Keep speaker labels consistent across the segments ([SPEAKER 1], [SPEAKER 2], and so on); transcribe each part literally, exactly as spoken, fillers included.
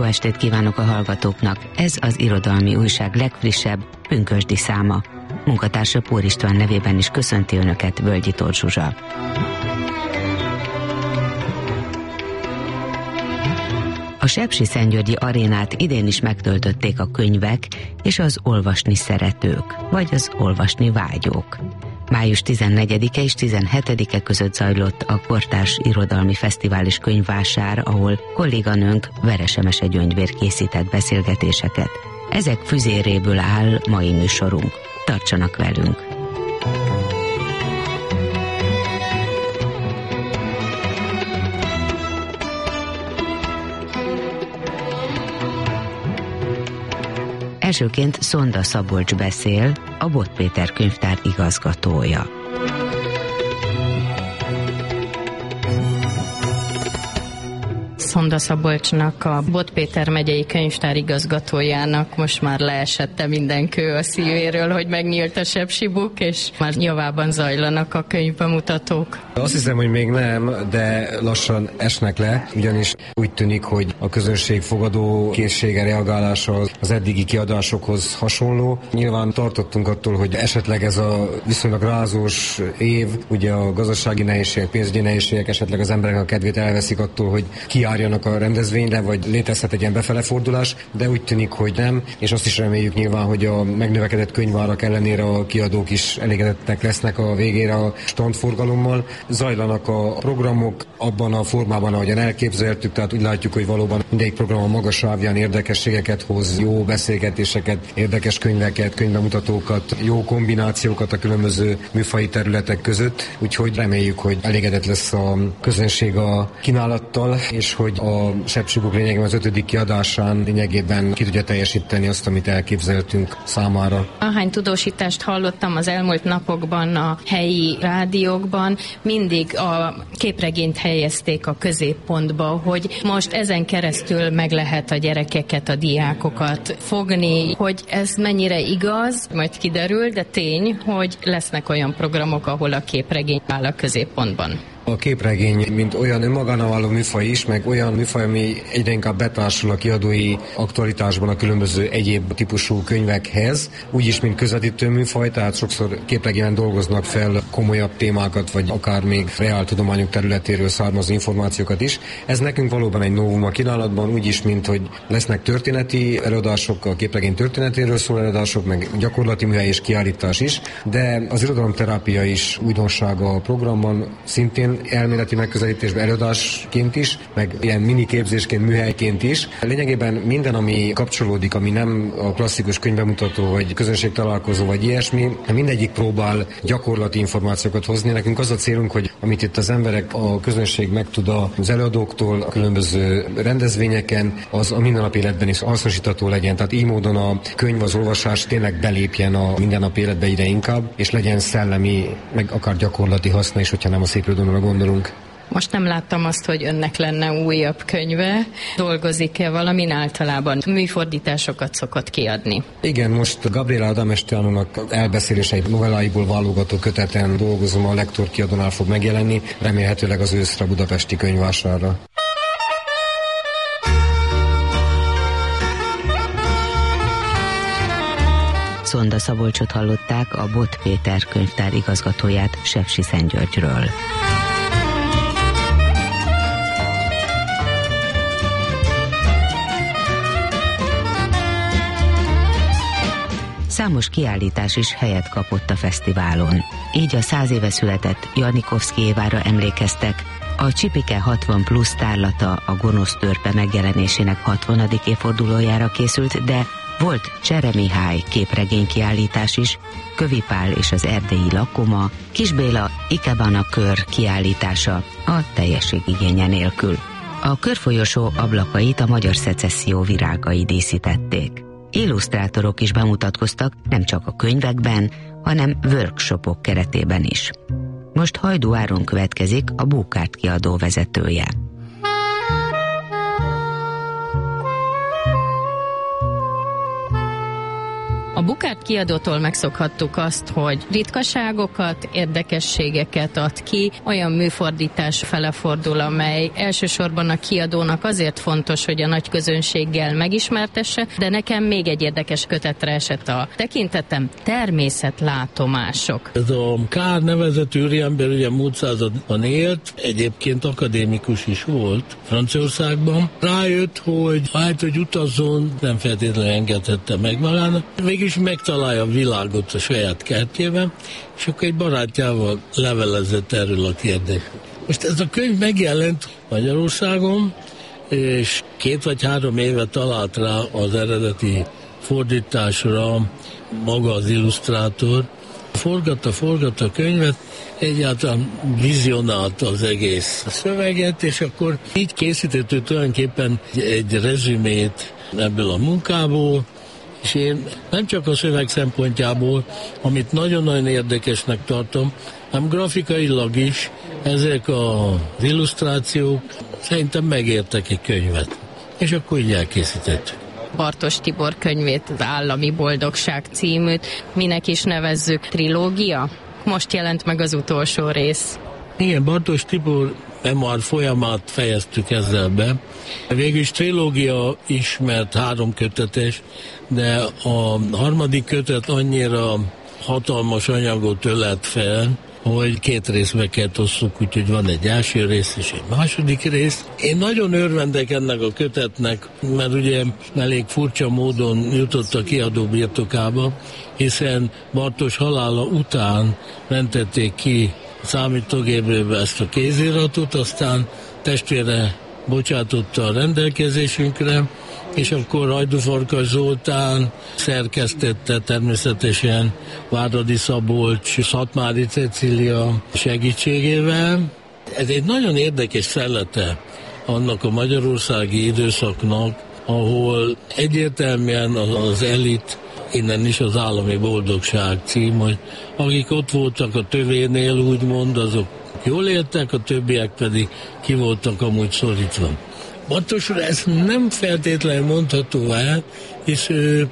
[SPEAKER 1] Jó estét kívánok a hallgatóknak! Ez az Irodalmi Újság legfrissebb, pünkösdi száma. Munkatársa Pór István nevében is köszönti Önöket Völgyi Tóth Zsuzsa. A Sepsiszentgyörgyi arénát idén is megtöltötték a könyvek és az olvasni szeretők, vagy az olvasni vágyók. május tizennegyedike és tizenhetedike között zajlott a Kortárs Irodalmi Fesztivál és Könyvvásár, ahol kolléganőnk Veresemese Gyöngyvér készített beszélgetéseket. Ezek füzéréből áll mai műsorunk. Tartsanak velünk! Elsőként Szonda Szabolcs beszél, a Bot Péter könyvtár igazgatója.
[SPEAKER 2] Szonda Szabolcsnak, a Bot Péter megyei könyvtár igazgatójának most már leesette minden kő a szívéről, hogy megnyílt a Sepsibuk, és már javában zajlanak a könyvbemutatók.
[SPEAKER 3] Azt hiszem, hogy még nem, de lassan esnek le, ugyanis úgy tűnik, hogy a közönség fogadó készsége, reagálása az eddigi kiadásokhoz hasonló. Nyilván tartottunk attól, hogy esetleg ez a viszonylag rázós év, ugye a gazdasági nehézségek, pénzügyi nehézségek esetleg az emberek a kedvét elveszik attól, hogy kiárjanak a rendezvényre, vagy létezhet egy ilyen befele fordulás, de úgy tűnik, hogy nem, és azt is reméljük nyilván, hogy a megnövekedett könyvárak ellenére a kiadók is elégedettek lesznek a végére a standforgalommal. Zajlanak a programok abban a formában, ahogyan elképzeltük, tehát úgy látjuk, hogy valóban mindegyik program a magas sávján érdekességeket hoz, jó beszélgetéseket, érdekes könyveket, könyvbemutatókat, jó kombinációkat a különböző műfaji területek között, úgyhogy reméljük, hogy elégedett lesz a közönség a kínálattal, és hogy a Sepsibuk lényegében az ötödik kiadásán lényegében ki tudja teljesíteni azt, amit elképzeltünk számára.
[SPEAKER 2] Ahány tudósítást hallottam az elmúlt napokban a helyi rádiókban, mindig a képregényt helyezték a középpontba, hogy most ezen keresztül meg lehet a gyerekeket, a diákokat fogni, hogy ez mennyire igaz, majd kiderül, de tény, hogy lesznek olyan programok, ahol a képregény áll a középpontban.
[SPEAKER 3] A képregény, mint olyan önmagánál való műfaj is, meg olyan műfaj, ami egyre inkább betársul a kiadói aktualitásban a különböző egyéb típusú könyvekhez, úgyis, mint közvetítő műfaj, tehát sokszor képregényen dolgoznak fel komolyabb témákat, vagy akár még reáltudományok területéről származó információkat is. Ez nekünk valóban egy novum a kínálatban, úgyis, mint hogy lesznek történeti előadások, a képregény történetéről szóló előadások, meg gyakorlati műhely és kiállítás is, de az irodalomterápia is újdonsága a programban, szintén elméleti megközelítésben előadásként is, meg ilyen miniképzésként, műhelyként is. Lényegében minden, ami kapcsolódik, ami nem a klasszikus könyvbemutató, vagy közönség találkozó, vagy ilyesmi, mindegyik próbál gyakorlati információkat hozni. Nekünk az a célunk, hogy amit itt az emberek, a közönség megtud az előadóktól, a különböző rendezvényeken, az a mindennapi életben is hasznosítható legyen. Tehát így módon a könyv, az olvasás tényleg belépjen a mindennapi életbe ide inkább, és legyen szellemi, meg akár gyakorlati haszna is, hogyha nem a szép irodalomra gondolunk.
[SPEAKER 2] Most nem láttam azt, hogy önnek lenne újabb könyve. Dolgozik-e valamin? Általában műfordításokat szokott kiadni?
[SPEAKER 3] Igen, most Gabriela Adamestianónak elbeszélései novelláiból válogató köteten dolgozom, a Lektor kiadónál fog megjelenni, remélhetőleg az őszre budapesti könyvvásárra.
[SPEAKER 1] Szonda Szabolcsot hallották, a Bot Péter könyvtár igazgatóját Sepsiszentgyörgyről. Számos kiállítás is helyet kapott a fesztiválon. Így a száz éve született Janikovszky Évára emlékeztek, a Csipike hatvan plusz tárlata a Gonosz törpe megjelenésének hatvanadik évfordulójára készült, de volt Csere Mihály képregénykiállítás is, Kövi Pál és az erdélyi lakoma, Kis Béla Ikebana kör kiállítása a teljességigénye nélkül. A körfolyosó ablakait a magyar szecesszió virágai díszítették. Illusztrátorok is bemutatkoztak nem csak a könyvekben, hanem workshopok keretében is. Most Hajdú Áron következik, a Bókárt kiadó vezetője.
[SPEAKER 2] A Bukát kiadótól megszokhattuk azt, hogy ritkaságokat, érdekességeket ad ki, olyan műfordítás fele fordul, amely elsősorban a kiadónak azért fontos, hogy a nagy közönséggel megismertesse, de nekem még egy érdekes kötetre esett a tekintetem, természetlátomások.
[SPEAKER 4] Ez a Kár nevezett úriember ugye múlt században élt, egyébként akadémikus is volt Franciaországban. Rájött, hogy hát, hogy utazzon, nem feltétlenül engedhette meg magának. Végülis megtalálja a világot a saját kertjében, és akkor egy barátjával levelezett erről a kérdésről. Most ez a könyv megjelent Magyarországon, és két vagy három éve talált rá az eredeti fordításra maga az illusztrátor. Forgatta, forgatta a könyvet, egyáltalán vizionálta az egész szöveget, és akkor így készített ő tulajdonképpen egy rezümét ebből a munkából, és én nem csak a szöveg szempontjából, amit nagyon-nagyon érdekesnek tartom, hanem grafikailag is ezek az illusztrációk szerintem megértek egy könyvet. És akkor így elkészítettük.
[SPEAKER 2] Bartos Tibor könyvét, az Állami Boldogság címűt, minek is nevezzük, trilógia? Most jelent meg az utolsó rész.
[SPEAKER 4] Igen, Bartos Tibor memoár folyamát fejeztük ezzel be. Végülis trilógia is, mert három kötetes, de a harmadik kötet annyira hatalmas anyagot ölelt fel, hogy két részbe kell osszuk, úgyhogy van egy első rész és egy második rész. Én nagyon örvendek ennek a kötetnek, mert ugye elég furcsa módon jutott a kiadó birtokába, hiszen Bartos halála után mentették ki számítógépről ezt a kéziratot, aztán testvére bocsátotta a rendelkezésünkre, és akkor Hajdú Farkas Zoltán szerkesztette természetesen Váradi Szabolcs, Szatmári Cecília segítségével. Ez egy nagyon érdekes szellete annak a magyarországi időszaknak, ahol egyértelműen az elit, innen is az Állami Boldogság cím, hogy akik ott voltak a tövénél, úgymond, azok jól éltek, a többiek pedig ki voltak amúgy szorítva. Bartosra ez nem feltétlenül mondható el, és ő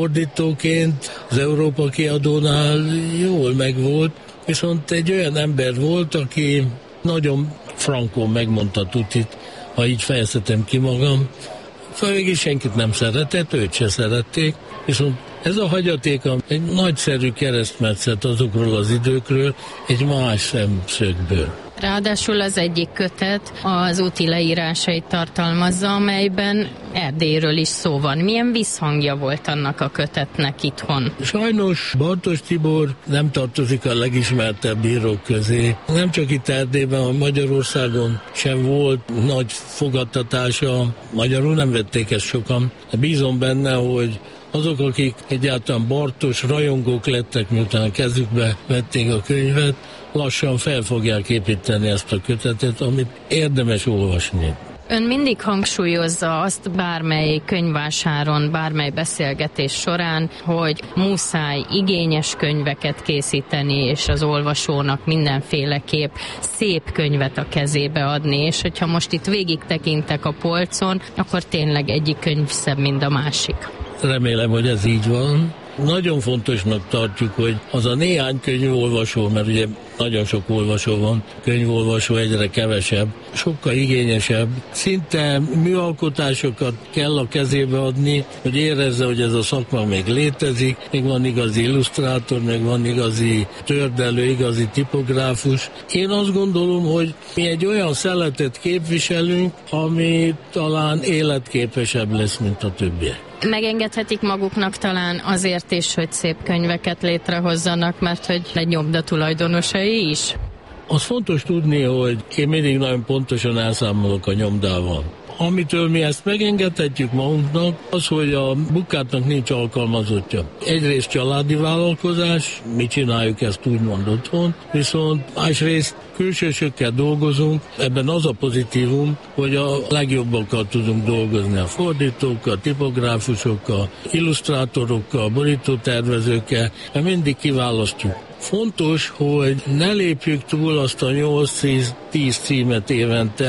[SPEAKER 4] fordítóként az Európa Kiadónál jól megvolt, viszont egy olyan ember volt, aki nagyon frankon megmondta tutit, ha így fejezhetem ki magam. Végig senkit nem szeretett, őt se szerették, viszont ez a hagyatéka egy nagyszerű keresztmetszet azokról az időkről, egy más szemszögből.
[SPEAKER 2] Ráadásul az egyik kötet az úti leírásait tartalmazza, amelyben Erdélyről is szó van. Milyen visszhangja volt annak a kötetnek itthon?
[SPEAKER 4] Sajnos Bartos Tibor nem tartozik a legismertebb bírók közé. Nem csak itt Erdélyben, hanem Magyarországon sem volt nagy fogadtatása. Magyarul nem vették ezt sokan. Bízom benne, hogy azok, akik egyáltalán Bartos rajongók lettek, miután a kezükbe vették a könyvet, lassan fel fogják építeni ezt a kötetet, amit érdemes olvasni.
[SPEAKER 2] Ön mindig hangsúlyozza azt bármely könyvvásáron, bármely beszélgetés során, hogy muszáj igényes könyveket készíteni, és az olvasónak mindenféleképp szép könyvet a kezébe adni, és hogyha most itt végig tekintek a polcon, akkor tényleg egyik könyv szebb, mint a másik.
[SPEAKER 4] Remélem, hogy ez így van. Nagyon fontosnak tartjuk, hogy az a néhány könyvolvasó, mert ugye nagyon sok olvasó van, könyvolvasó egyre kevesebb, sokkal igényesebb. Szinte műalkotásokat kell a kezébe adni, hogy érezze, hogy ez a szakma még létezik, még van igazi illusztrátor, még van igazi tördelő, igazi tipográfus. Én azt gondolom, hogy mi egy olyan szeletet képviselünk, ami talán életképesebb lesz, mint a többiek.
[SPEAKER 2] Megengedhetik maguknak talán azért is, hogy szép könyveket létrehozzanak, mert hogy egy nyomda tulajdonosai is?
[SPEAKER 4] Az fontos tudni, hogy én mindig nagyon pontosan elszámolok a nyomdával. Amitől mi ezt megengedhetjük magunknak, az, hogy a Bukátnak nincs alkalmazottja. Egyrészt családi vállalkozás, mi csináljuk ezt úgymond otthon, viszont másrészt külsősökkel dolgozunk, ebben az a pozitívum, hogy a legjobbakkal tudunk dolgozni, a fordítókkal, tipográfusokkal, illusztrátorokkal, borítótervezőkkel, mert mindig kiválasztjuk. Fontos, hogy ne lépjük túl azt a nyolc-tíz címet évente,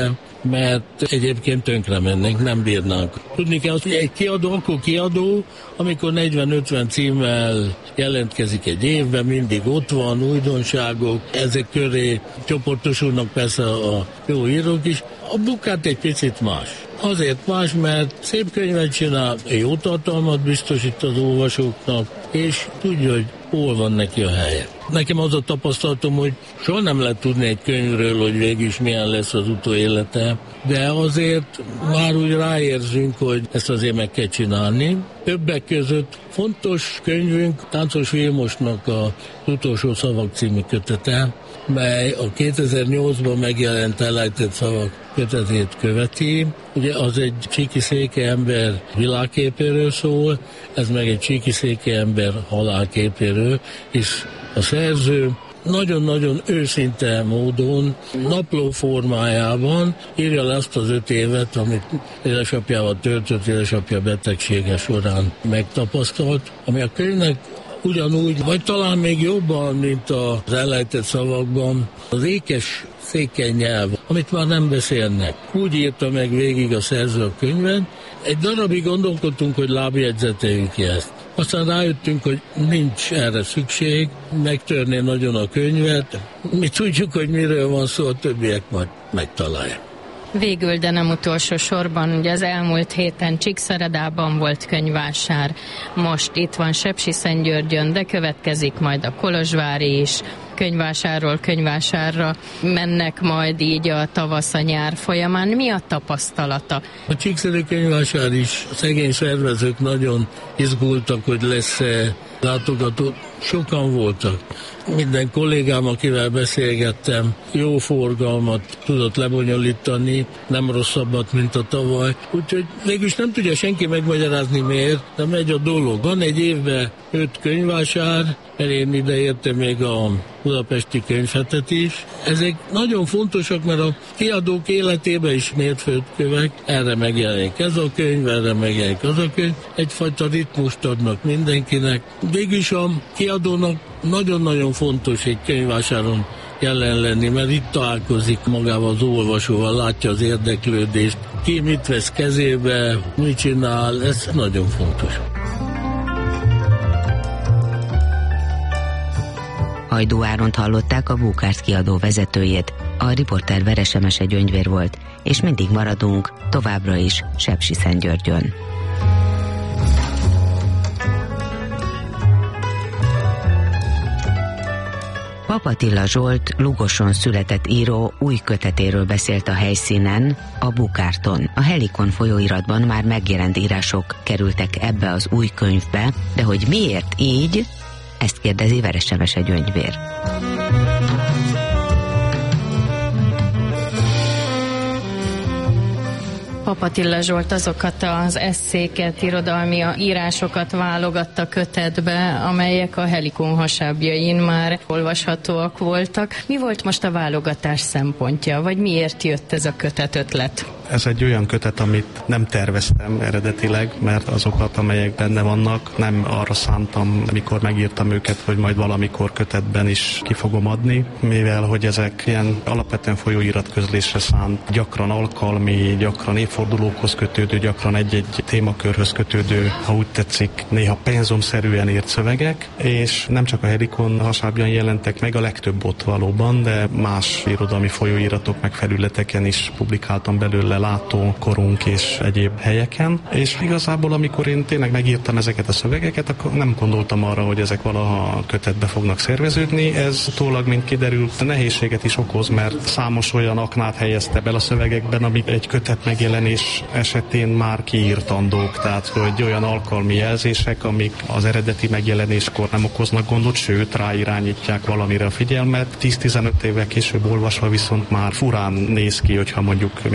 [SPEAKER 4] mert egyébként tönkre mennénk, nem bírnánk. Tudni kell, hogy egy kiadó, akkor kiadó, amikor negyven-ötven címmel jelentkezik egy évben, mindig ott van, újdonságok, ezek köré csoportosulnak persze a jó írók is. A Bukát egy picit más. Azért más, mert szép könyvet csinál, jó tartalmat biztosít az olvasóknak, és tudja, hogy hol van neki a helye. Nekem az a tapasztalatom, hogy soha nem lehet tudni egy könyvről, hogy végül is milyen lesz az utóélete, de azért már úgy ráérzünk, hogy ezt azért meg kell csinálni. Többek között fontos könyvünk Táncos Vilmosnak az Utolsó szavak című kötete, mely a kétezer-nyolcban megjelent Elejtett szavak kötetét követi. Ugye az egy csíkiszékely ember világképéről szól, ez meg egy csíkiszékely ember halálképéről, és a szerző nagyon-nagyon őszinte módon, napló formájában írja le azt az öt évet, amit édesapjával töltött, édesapja betegsége során megtapasztalt, ami a könyvnek ugyanúgy, vagy talán még jobban, mint az Elejtett szavakban, az ékes székely nyelv, amit már nem beszélnek. Úgy írta meg végig a szerző a könyvet. Egy darabig gondolkodtunk, hogy lábjegyzeteljük ki ezt. Aztán rájöttünk, hogy nincs erre szükség, megtörné nagyon a könyvet. Mi tudjuk, hogy miről van szó, a többiek majd megtalálják.
[SPEAKER 2] Végül, de nem utolsó sorban, ugye az elmúlt héten Csíkszeredában volt könyvvásár, most itt van Sepsiszentgyörgyön, de következik majd a Kolozsvári is. Könyvvásárról könyvvásárra mennek majd így a tavasz, a nyár folyamán. Mi a tapasztalata?
[SPEAKER 4] A csíkszeri könyvvásár is, a szegény szervezők nagyon izgultak, hogy lesz-e látogató. Sokan voltak. Minden kollégám, akivel beszélgettem, jó forgalmat tudott lebonyolítani, nem rosszabbat, mint a tavaly. Úgyhogy végülis nem tudja senki megmagyarázni miért, de megy a dolog. Van egy évben öt könyvvásár, mert én ide értem még a budapesti könyvhetet is. Ezek nagyon fontosak, mert a kiadók életében is mérföldkövek, erre megjelenik ez a könyv, erre megjelenik az a könyv. Egyfajta ritmust adnak mindenkinek. Végülis a kiadónak nagyon-nagyon fontos egy könyvvásáron jelen lenni, mert itt találkozik magával az olvasóval, látja az érdeklődést, ki mit vesz kezébe, mit csinál, ez nagyon fontos.
[SPEAKER 1] Hajdú Áront hallották, a Búkárt kiadó vezetőjét. A riporter Veresemese Gyöngyvér volt, és mindig maradunk továbbra is Sepsiszentgyörgyön. Pap Attila Zsolt Lugoson született író új kötetéről beszélt a helyszínen, a Bukárton. A Helikon folyóiratban már megjelent írások kerültek ebbe az új könyvbe, de hogy miért így, ezt kérdezi Veresemese Gyöngyvér.
[SPEAKER 2] Pap Attila Zsolt azokat az esszéket, irodalmi írásokat válogatta kötetbe, amelyek a Helikon hasábjain már olvashatóak voltak. Mi volt most a válogatás szempontja, vagy miért jött ez a kötet ötlet?
[SPEAKER 5] Ez egy olyan kötet, amit nem terveztem eredetileg, mert azokat, amelyek benne vannak, nem arra szántam, mikor megírtam őket, hogy majd valamikor kötetben is ki fogom adni, mivel hogy ezek ilyen alapvetően folyóiratközlésre szánt, gyakran alkalmi, gyakran évfordulókhoz kötődő, gyakran egy-egy témakörhöz kötődő, ha úgy tetszik, néha penzumszerűen írt szövegek, és nem csak a Helikon hasábján jelentek meg, a legtöbb ott valóban, de más irodalmi folyóiratok meg felületeken is publikáltam belőle, Látó, Korunk és egyéb helyeken, és igazából amikor én tényleg megírtam ezeket a szövegeket, akkor nem gondoltam arra, hogy ezek valaha kötetbe fognak szerveződni. Ez utólag, mint kiderült, nehézséget is okoz, mert számos olyan aknát helyezte be a szövegekben, amik egy kötet megjelenés esetén már kiírtandók, tehát hogy olyan alkalmi jelzések, amik az eredeti megjelenéskor nem okoznak gondot, sőt ráirányítják valamire a figyelmet. tíz-tizenöt évvel később olvasva viszont már furán néz ki, hogyha mondjuk, mit tudom én,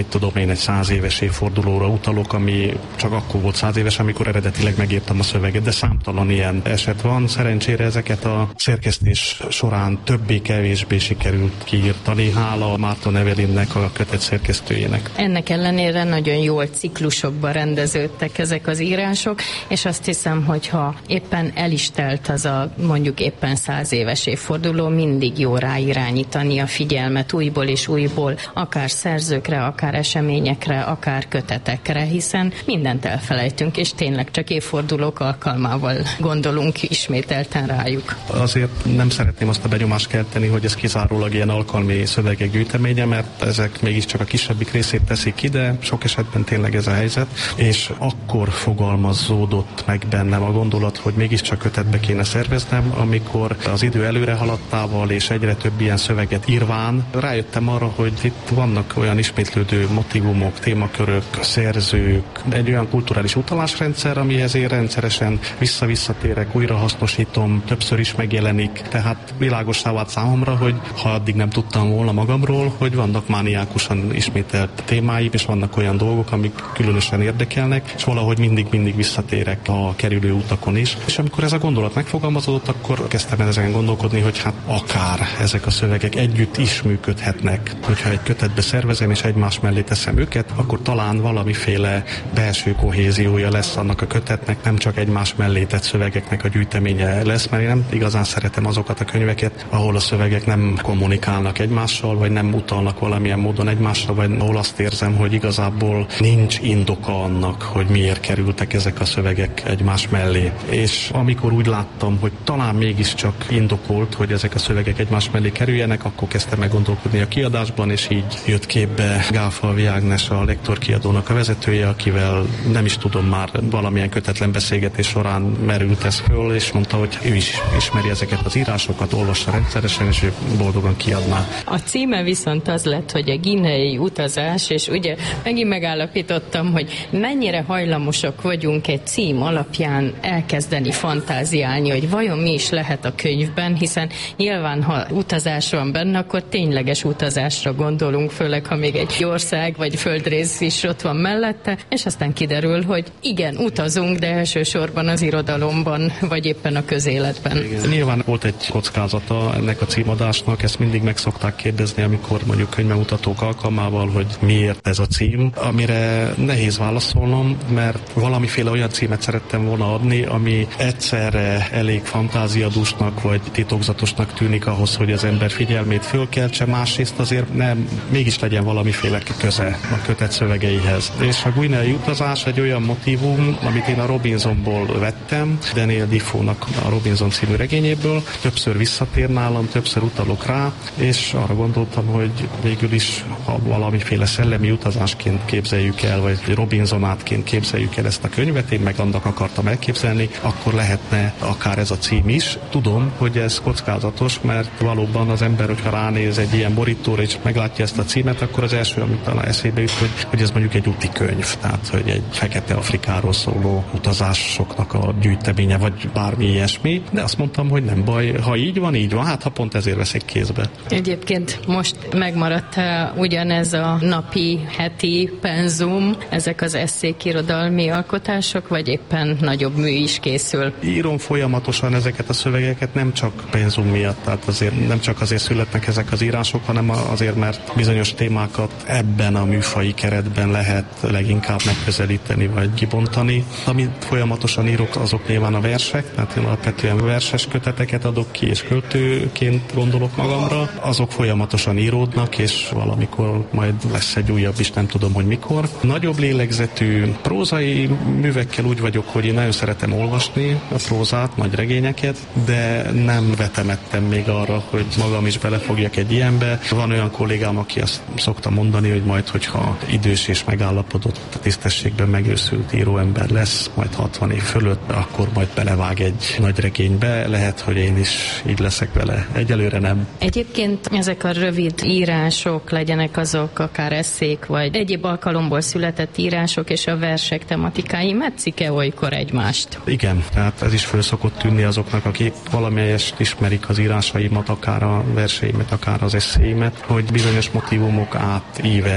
[SPEAKER 5] én egy száz éves évfordulóra utalok, ami csak akkor volt száz éves, amikor eredetileg megírtam a szöveget, de számtalan ilyen eset van. Szerencsére ezeket a szerkesztés során többé-kevésbé sikerült kiírtani, hála Márton Evelinnek, a kötet szerkesztőjének.
[SPEAKER 2] Ennek ellenére nagyon jól ciklusokba rendeződtek ezek az írások, és azt hiszem, hogyha éppen el is telt az a mondjuk éppen száz éves évforduló, mindig jó ráirányítani a figyelmet újból és újból, akár szerzőkre, akár eseményekre, akár kötetekre, hiszen mindent elfelejtünk, és tényleg csak évfordulók alkalmával gondolunk ismételten rájuk.
[SPEAKER 5] Azért nem szeretném azt a benyomást kelteni, hogy ez kizárólag ilyen alkalmi szövegek gyűjteménye, mert ezek mégiscsak a kisebbik részét teszik ki, de sok esetben tényleg ez a helyzet, és akkor fogalmazódott meg bennem a gondolat, hogy mégiscsak kötetbe kéne szerveznem, amikor az idő előre haladtával és egyre több ilyen szöveget írván rájöttem arra, hogy itt vannak olyan ismétlődő motivumok, témakörök, szerzők, egy olyan kulturális utalásrendszer, amihez én rendszeresen vissza-visszatérek, újra hasznosítom, többször is megjelenik, tehát világossá vált számomra, hogy ha addig nem tudtam volna magamról, hogy vannak mániákusan ismételt témáim, és vannak olyan dolgok, amik különösen érdekelnek, és valahogy mindig-mindig visszatérek a kerülő utakon is. És amikor ez a gondolat megfogalmazódott, akkor kezdtem ezen gondolkodni, hogy hát akár ezek a szövegek együtt is működhetnek. Hogyha egy kötetbe szervezem és egymás mellé teszem őket, akkor talán valamiféle belső kohéziója lesz annak a kötetnek, nem csak egymás mellé tett szövegeknek a gyűjteménye lesz, mert én nem igazán szeretem azokat a könyveket, ahol a szövegek nem kommunikálnak egymással, vagy nem utalnak valamilyen módon egymásra, vagy ahol azt érzem, hogy igazából nincs indoka annak, hogy miért kerültek ezek a szövegek egymás mellé. És amikor úgy láttam, hogy talán mégiscsak indokolt, hogy ezek a szövegek egymás mellé kerüljenek, akkor kezdtem meg gondolkodni a kiadásban, és így jött képbe Gálfalvi Ágnes, a Lektor kiadónak a vezetője, akivel nem is tudom, már valamilyen kötetlen beszélgetés során merült ez föl, és mondta, hogy ő is ismeri ezeket az írásokat, olvassa rendszeresen, és ő boldogan kiadná.
[SPEAKER 2] A címe viszont az lett, hogy a guineai utazás, és ugye megint megállapítottam, hogy mennyire hajlamosak vagyunk egy cím alapján elkezdeni fantáziálni, hogy vajon mi is lehet a könyvben, hiszen nyilván, ha utazás van benne, akkor tényleges utazásra gondolunk, főleg, ha még egy ország vagy földrész is ott van mellette, és aztán kiderül, hogy igen, utazunk, de elsősorban az irodalomban, vagy éppen a közéletben.
[SPEAKER 5] Igen. Nyilván volt egy kockázata ennek a címadásnak, ezt mindig meg szokták kérdezni, amikor mondjuk könyvbemutatók alkalmával, hogy miért ez a cím, amire nehéz válaszolnom, mert valamiféle olyan címet szerettem volna adni, ami egyszerre elég fantáziadúsnak vagy titokzatosnak tűnik ahhoz, hogy az ember figyelmét fölkeltse, másrészt azért nem, mégis legyen valamiféle köze a kötet szövegeihez. És a guineai utazás egy olyan motívum, amit én a Robinsonból vettem, Daniel Defoe-nak a Robinson című regényéből, többször visszatér nálam, többször utalok rá, és arra gondoltam, hogy végül is, ha valamiféle szellemi utazásként képzeljük el, vagy Robinsonátként képzeljük el ezt a könyvet, én meg annak akartam elképzelni, akkor lehetne akár ez a cím is. Tudom, hogy ez kockázatos, mert valóban az ember, hogyha ránéz egy ilyen borítóra és meglátja ezt a címet, akkor az első, amit talán eszébe jut, hogy, hogy ez mondjuk egy úti könyv, tehát hogy egy Fekete Afrikáról szóló utazásoknak a gyűjteménye, vagy bármi ilyesmi, de azt mondtam, hogy nem baj, ha így van, így van, hát ha pont ezért veszek kézbe.
[SPEAKER 2] Egyébként most megmaradt ugyanez a napi, heti penzum, ezek az esszék, irodalmi alkotások, vagy éppen nagyobb mű is készül?
[SPEAKER 5] Írom folyamatosan ezeket a szövegeket, nem csak penzum miatt, tehát azért nem csak azért születnek ezek az írások, hanem azért, mert bizonyos témákat ebben a műfaji keretben lehet leginkább megközelíteni vagy kibontani. Amit folyamatosan írok, azok nyilván a versek, tehát én alapvetően verses köteteket adok ki, és költőként gondolok magamra. Azok folyamatosan íródnak, és valamikor majd lesz egy újabb is, nem tudom, hogy mikor. Nagyobb lélegzetű prózai művekkel úgy vagyok, hogy én nagyon szeretem olvasni a prózát, nagy regényeket, de nem vetemettem még arra, hogy magam is belefogjak egy ilyenbe. Van olyan kollégám, aki azt szokta mondani, hogy majd, hogyha idős és megállapodott, tisztességben megőszült íróember lesz, majd hatvan év fölött, akkor majd belevág egy nagy regénybe. Lehet, hogy én is így leszek vele. Egyelőre nem.
[SPEAKER 2] Egyébként ezek a rövid írások, legyenek azok akár eszék, vagy egyéb alkalomból született írások és a versek tematikái metszik-e olykor egymást?
[SPEAKER 5] Igen, tehát ez is föl szokott tűnni azoknak, akik valamelyest ismerik az írásaimat, akár a verseimet, akár az eszéimet, hogy bizonyos motívumok átívelnek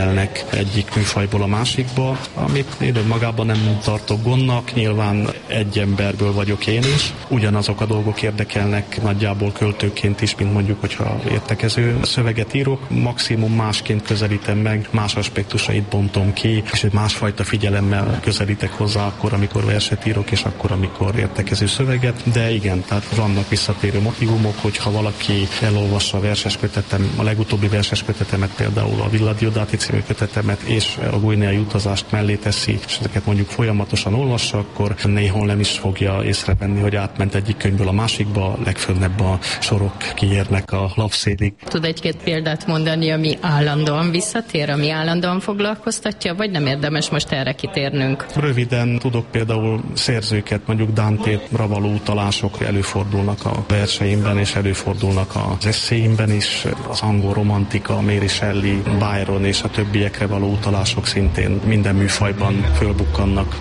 [SPEAKER 5] egyik műfajból a másikba, amit én önmagában nem tartok gondnak, nyilván egy emberből vagyok én is. Ugyanazok a dolgok érdekelnek nagyjából költőként is, mint mondjuk, hogyha értekező szöveget írok, maximum másként közelítem meg, más aspektusait bontom ki, és egy másfajta figyelemmel közelítek hozzá akkor, amikor verset írok, és akkor, amikor értekező szöveget, de igen, tehát vannak visszatérő motivumok, hogyha valaki elolvassa a verses kötetem, a legutóbbi verses kötetemet, például a Villa Diodati című kötetemet, és a guineai utazást mellé teszi, és ezeket mondjuk folyamatosan olvassa, akkor néhol nem is fogja észrevenni, hogy átment egyik könyvből a másikba, legfönnebb a sorok kiérnek a lapszélig.
[SPEAKER 2] Tud egy-két példát mondani, ami állandóan visszatér, ami állandóan foglalkoztatja, vagy nem érdemes most erre kitérnünk?
[SPEAKER 5] Röviden tudok például szerzőket, mondjuk Dante-ra való utalások előfordulnak a verseimben, és előfordulnak az eszéimben is, az angol romantika, Mary Shelley, Byron és a többiekre való utalások szintén minden műfajban fölbukkannak.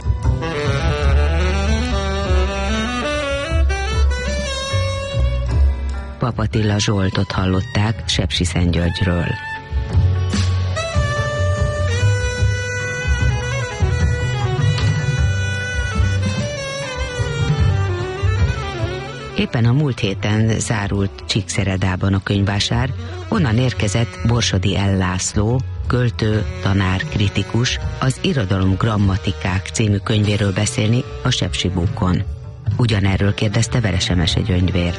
[SPEAKER 1] Pap Attila Zsoltot hallották Sepsiszentgyörgyről. Éppen a múlt héten zárult Csíkszeredában a könyvvásár, onnan érkezett Borsodi L. László, költő, tanár, kritikus, az Irodalom Grammatikák című könyvéről beszélni a Sepsibókon. Ugyanerről kérdezte Veresemese Gyöngyvér.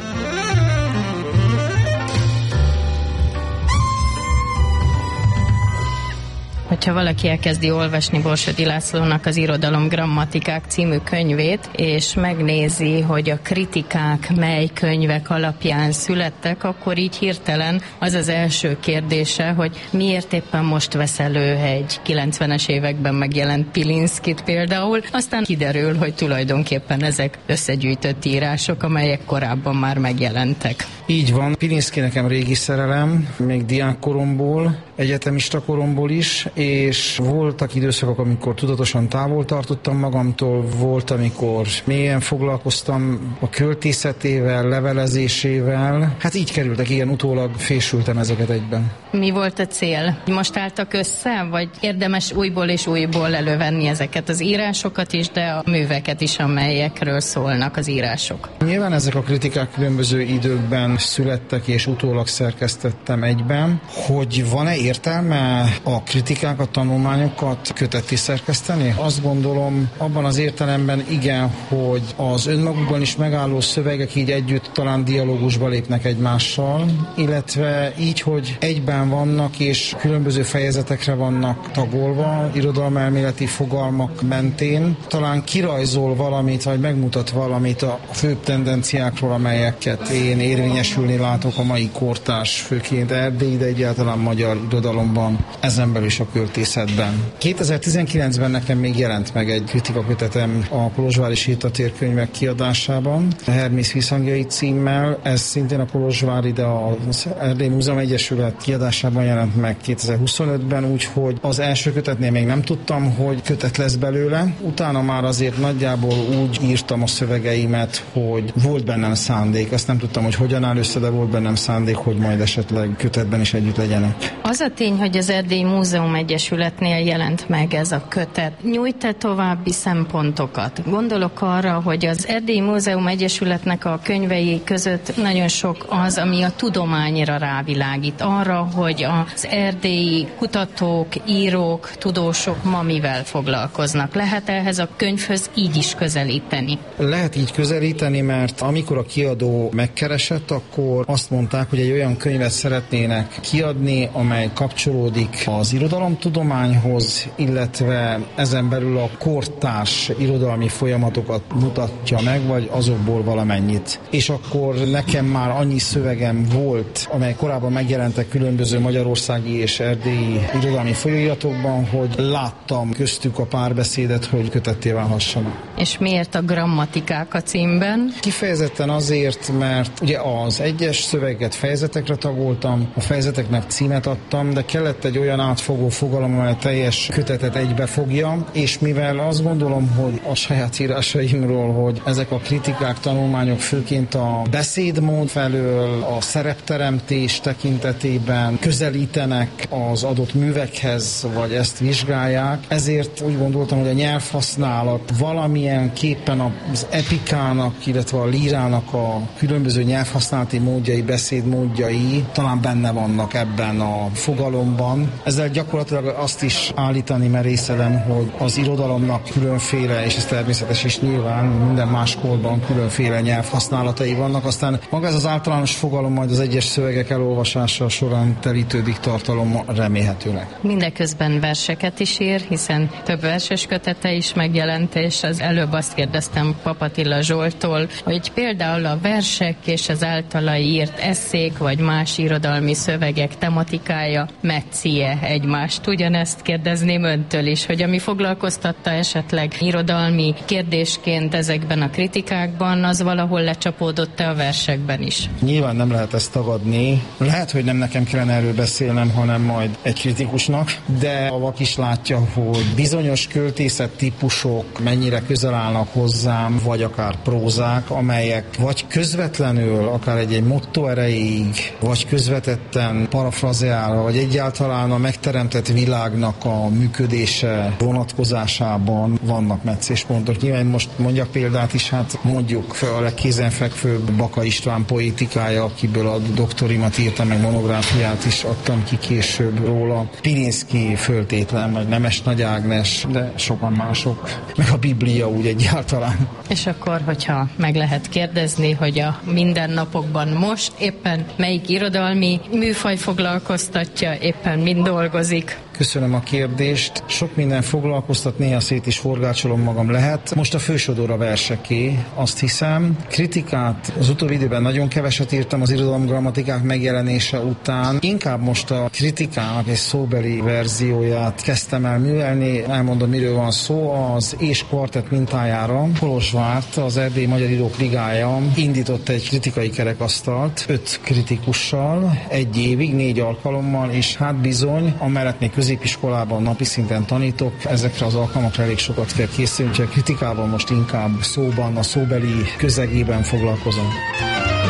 [SPEAKER 2] Hogyha valaki elkezdi olvasni Borsodi Lászlónak az Irodalom Grammatikák című könyvét, és megnézi, hogy a kritikák mely könyvek alapján születtek, akkor így hirtelen az az első kérdése, hogy miért éppen most vesz elő egy kilencvenes években megjelent Pilinszkit például. Aztán kiderül, hogy tulajdonképpen ezek összegyűjtött írások, amelyek korábban már megjelentek.
[SPEAKER 6] Így van, Pilinszki nekem régi szerelem, még diákkoromból, egyetemista koromból is, és voltak időszakok, amikor tudatosan távol tartottam magamtól, volt, amikor mélyen foglalkoztam a költészetével, levelezésével. Hát így kerültek, ilyen utólag fésültem ezeket egyben.
[SPEAKER 2] Mi volt a cél? Most álltak össze, vagy érdemes újból és újból elővenni ezeket az írásokat is, de a műveket is, amelyekről szólnak az írások?
[SPEAKER 6] Nyilván ezek a kritikák különböző időkben születtek, és utólag szerkesztettem egyben. Hogy van-e értelme a kritikákat, tanulmányokat kötetté szerkeszteni? Azt gondolom, abban az értelemben igen, hogy az önmagukban is megálló szövegek így együtt talán dialógusba lépnek egymással, illetve így, hogy egyben vannak és különböző fejezetekre vannak tagolva, irodalmelméleti fogalmak mentén, talán kirajzol valamit, vagy megmutat valamit a főbb tendenciákról, amelyeket én érvényesülni látok a mai kortárs, főként erdélyi, de egyáltalán magyar irodalomban, ezen belül is a költészetben. kétezer-tizenkilencben nekem még jelent meg egy kritikakötetem a Kolozsvári sétatérkönyvek kiadásában, a Hermész visszhangjai címmel. Ez szintén a Kolozsvári, de az Erdélyi Múzeum Egyesület kiadásában jelent meg kétezer-huszonötben, úgyhogy az első kötetnél még nem tudtam, hogy kötet lesz belőle. Utána már azért nagyjából úgy írtam a szövegeimet, hogy volt bennem szándék. Azt nem tudtam, hogy hogyan áll össze, de volt bennem szándék, hogy majd esetleg kötetben is együtt legyenek.
[SPEAKER 2] Az a tény, hogy az Erdélyi Múzeum Egyesületnél jelent meg ez a kötet, nyújt-e további szempontokat? Gondolok arra, hogy az Erdélyi Múzeum Egyesületnek a könyvei között nagyon sok az, ami a tudományra rávilágít, arra, hogy az erdélyi kutatók, írók, tudósok ma mivel foglalkoznak. Lehet ehhez a könyvhöz így is közelíteni?
[SPEAKER 6] Lehet így közelíteni, mert amikor a kiadó megkeresett, akkor azt mondták, hogy egy olyan könyvet szeretnének kiadni, amely kapcsolódik az irodalomtudományhoz, illetve ezen belül a kortárs irodalmi folyamatokat mutatja meg, vagy azokból valamennyit. És akkor nekem már annyi szövegem volt, amely korábban megjelentek különböző magyarországi és erdélyi irodalmi folyóiratokban, hogy láttam köztük a párbeszédet, hogy kötetté válhassanak.
[SPEAKER 2] És miért a grammatikák a címben?
[SPEAKER 6] Kifejezetten azért, mert ugye a az egyes szöveget fejezetekre tagoltam, a fejezeteknek címet adtam, de kellett egy olyan átfogó fogalom, amely teljes kötetet egybefogja, és mivel azt gondolom, hogy a saját írásaimról, hogy ezek a kritikák, tanulmányok főként a beszédmód felől, a szerepteremtés tekintetében közelítenek az adott művekhez, vagy ezt vizsgálják, ezért úgy gondoltam, hogy a nyelvhasználat valamilyen képpen az epikának, illetve a lírának a különböző nyelvhasználati módjai, beszédmódjai talán benne vannak ebben a fogalomban. Ezzel gyakorlatilag azt is állítani merészelem, hogy az irodalomnak különféle, és ez természetes is nyilván, minden más korban különféle nyelvhasználatai vannak, aztán maga ez az általános fogalom majd az egyes szövegek elolvasása során telítődik tartalommal remélhetőleg.
[SPEAKER 2] Mindeközben verseket is ír, hiszen több verses kötete is megjelent, és az előbb azt kérdeztem Papatilla Zsolttól, hogy például a versek és az általa írt esszék, vagy más irodalmi szövegek tematikája metszi-e egymást? Ugyanezt kérdezném öntől is, hogy ami foglalkoztatta esetleg irodalmi kérdésként ezekben a kritikákban, az valahol lecsapódott-e a versekben is?
[SPEAKER 6] Nyilván nem lehet ezt tagadni. Lehet, hogy nem nekem kellene erről beszélnem, hanem majd egy kritikusnak, de a vak is látja, hogy bizonyos költészet típusok mennyire közel állnak hozzám, vagy akár prózák, amelyek vagy közvetlenül, akár egy-egy motto erejéig, vagy közvetetten parafrazeálva, vagy egyáltalán a megteremtett világnak a működése vonatkozásában vannak meccéspontok. Nyilván most mondjak példát is, hát mondjuk a legkézenfekvőbb Baka István poétikája, akiből a doktorimat írtam, meg monográfiát is adtam ki később róla. Pirinszky föltétlen, meg Nemes Nagy Ágnes, de sokan mások, meg a Biblia úgy egyáltalán.
[SPEAKER 2] És akkor, hogyha meg lehet kérdezni, hogy a mindennapokban most éppen melyik irodalmi műfaj foglalkoztatja, éppen mind dolgozik?
[SPEAKER 6] Köszönöm a kérdést. Sok minden foglalkoztat, néha szét is forgácsolom magam lehet. Most a fősodor a verseké, azt hiszem. Kritikát az utóbbi időben nagyon keveset írtam az irodalomgrammatikák megjelenése után. Inkább most a kritikának egy szóbeli verzióját kezdtem el művelni. Elmondom, miről van szó. Az És Kvartett mintájára Kolozsvárt, az Erdélyi Magyar Írók Ligája indított egy kritikai kerekasztalt, öt kritikussal, egy évig, négy alkalommal, és hát bizony, amellett még középiskolában napi szinten tanítok, ezekre az alkalmakra elég sokat kell készülni, úgyhogy a kritikával most inkább szóban, a szóbeli közegében foglalkozom.